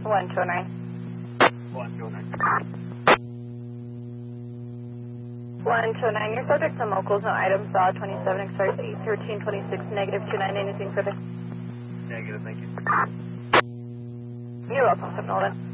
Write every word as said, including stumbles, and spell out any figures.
one two nine. one two nine. one two nine, your subject to locals, no items, saw twenty-seven, expires eight thirteen twenty-six, negative two nine, anything further? Negative, thank you. You're welcome, Nolan.